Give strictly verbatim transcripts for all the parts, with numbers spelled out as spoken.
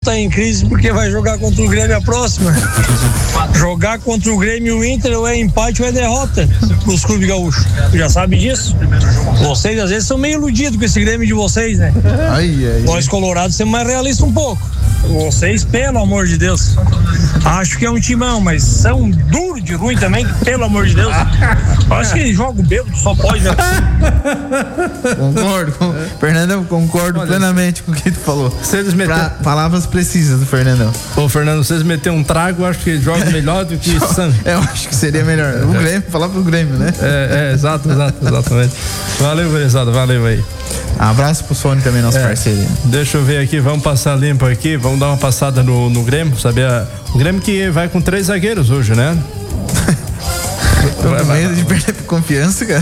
tá em crise porque vai jogar contra o Grêmio a próxima. Jogar contra o Grêmio e o Inter ou é empate ou é derrota pros clubes gaúchos. Já sabe disso? Vocês às vezes são meio iludidos com esse Grêmio de vocês, né? Ai, ai, Nós colorados somos mais realistas um pouco. Vocês, pelo amor de Deus, acho que é um timão, mas são duro de ruim também, pelo amor de Deus. Acho que joga o bêbado, só pode, né? Concordo, com... Fernandão, concordo Olha, plenamente com o que tu falou. Se eles meter... pra... Palavras precisas do Fernandão. Ô, Fernando, se eles meterem um trago, acho que joga melhor do que Sam. Eu acho que seria melhor. O Grêmio, falar pro Grêmio, né? É, é exato, exato, exatamente. Valeu, gurizada, valeu aí. Abraço pro Sony também, nosso é, parceiro. Deixa eu ver aqui, vamos passar limpo aqui, vamos dar uma passada no, no Grêmio, saber a, o Grêmio que vai com três zagueiros hoje, né? Tô com medo de perder confiança, cara.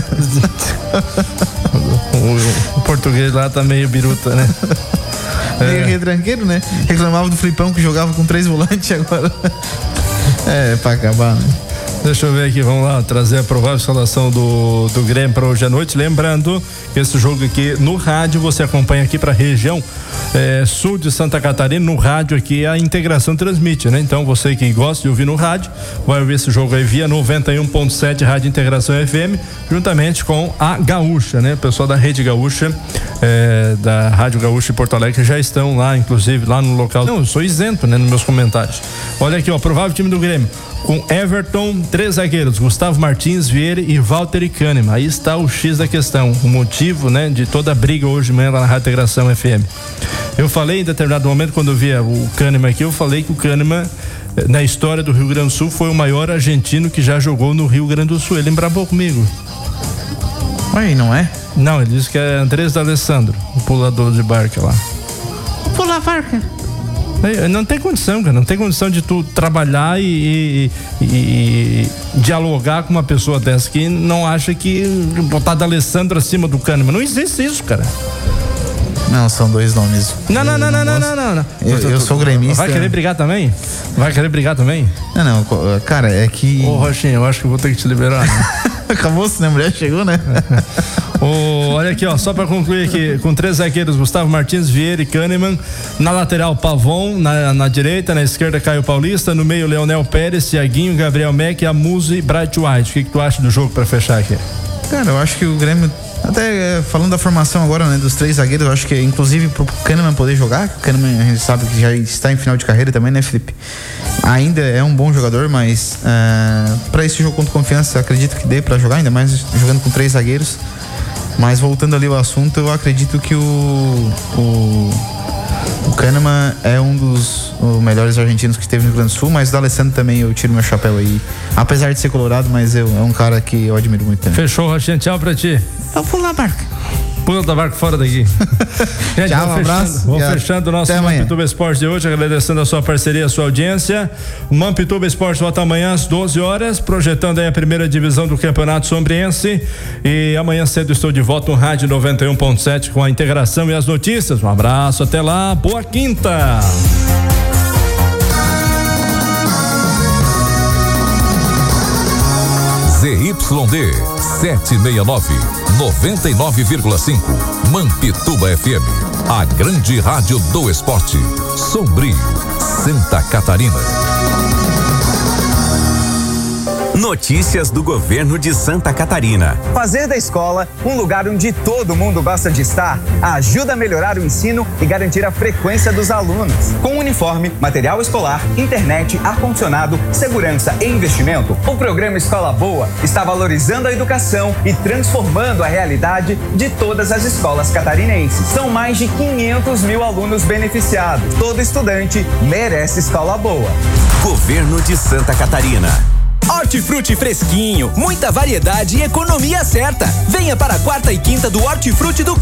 o, o português lá tá meio biruta, né? Meio é. retranqueiro, né? Reclamava do Flipão que jogava com três volantes agora. É, pra acabar, né? Deixa eu ver aqui, vamos lá, trazer a provável escalação do, do Grêmio para hoje à noite. Lembrando que esse jogo aqui no rádio, você acompanha aqui para a região é, sul de Santa Catarina, no rádio aqui a integração transmite, né? Então você que gosta de ouvir no rádio, vai ouvir esse jogo aí via noventa e um ponto sete Rádio Integração F M, juntamente com a Gaúcha, né? O pessoal da Rede Gaúcha, é, da Rádio Gaúcha de Porto Alegre, já estão lá, inclusive, lá no local. Não, eu sou isento, né? Nos meus comentários. Olha aqui, ó, provável time do Grêmio. Com Everton, três zagueiros, Gustavo Martins, Vieira e Walter Kahneman. Aí está o X da questão, o motivo, né, de toda a briga hoje de manhã lá na Rádio Integração F M. Eu falei em determinado momento, quando eu via o Kahneman aqui, eu falei que o Kahneman, na história do Rio Grande do Sul, foi o maior argentino que já jogou no Rio Grande do Sul. Ele lembrou comigo. Ué, não é? Não, ele disse que é Andrés D'Alessandro, o pulador de barca lá. Pular barca? Não tem condição, cara, não tem condição de tu trabalhar e, e, e dialogar com uma pessoa dessa que não acha que botar D'Alessandro acima do Kahneman. Não existe isso, cara. Não, são dois nomes. Não, não, não, não, não, não, não, não. Eu, eu sou gremista. Vai querer brigar também? Vai querer brigar também? Não, não, cara, é que... Ô, Rochinha, eu acho que eu vou ter que te liberar. Né? Acabou-se, né? A mulher chegou, né? Oh, olha aqui, ó, só pra concluir aqui, com três zagueiros, Gustavo Martins, Vieira e Kahneman, na lateral Pavon, na, na direita, na esquerda Caio Paulista, no meio Leonel Pérez, Thiaguinho, Gabriel Meck, Amuse e Bright White. O que que tu acha do jogo pra fechar aqui? Cara, eu acho que o Grêmio, até falando da formação agora, né, dos três zagueiros, eu acho que inclusive pro Kahneman poder jogar, o Kahneman a gente sabe que já está em final de carreira também, né, Felipe? Ainda é um bom jogador, mas uh, para esse jogo contra Confiança, acredito que dê para jogar, ainda mais jogando com três zagueiros. Mas voltando ali ao assunto, eu acredito que o o, o Kahneman é um dos melhores argentinos que teve no Rio Grande do Sul, mas o D'Alessandro também eu tiro meu chapéu aí. Apesar de ser colorado, mas eu, é um cara que eu admiro muito também. Fechou, Rochinha, tchau pra ti. Eu vou pular a barca. Pula da barca fora daqui. Gente, tchau, um fechando, abraço. vamos fechando o nosso Mampituba Esporte de hoje, agradecendo a sua parceria, a sua audiência. O Mampituba Esporte volta amanhã às doze horas, projetando aí a primeira divisão do Campeonato Sombriense. E amanhã cedo estou de volta no Rádio noventa e um ponto sete com a integração e as notícias. Um abraço, até lá, boa quinta. Z Y D sete seis nove, noventa e nove vírgula cinco, Mampituba F M, a grande rádio do esporte. Sombrio, Santa Catarina. Notícias do governo de Santa Catarina. Fazer da escola um lugar onde todo mundo gosta de estar ajuda a melhorar o ensino e garantir a frequência dos alunos. Com uniforme, material escolar, internet, ar-condicionado, segurança e investimento, o programa Escola Boa está valorizando a educação e transformando a realidade de todas as escolas catarinenses. São mais de quinhentos mil alunos beneficiados. Todo estudante merece escola boa. Governo de Santa Catarina. Hortifruti fresquinho, muita variedade e economia certa. Venha para a quarta e quinta do Hortifruti do